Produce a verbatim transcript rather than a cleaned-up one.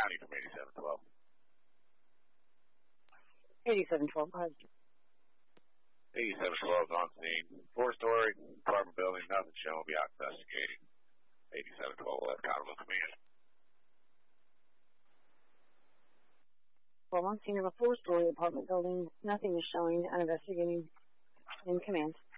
County from eighty-seven twelve. eighty-seven twelve, go ahead. eighty-seven twelve is on scene. Four-story apartment building, nothing shown. Be out investigating. eighty-seven twelve left Conroe Command. Well, on scene of a four-story apartment building, nothing is showing. I'm investigating in command.